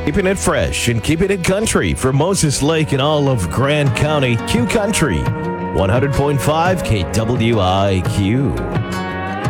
Keeping it fresh and keeping it country for Moses Lake and all of Grand County, Q Country, 100.5 KWIQ.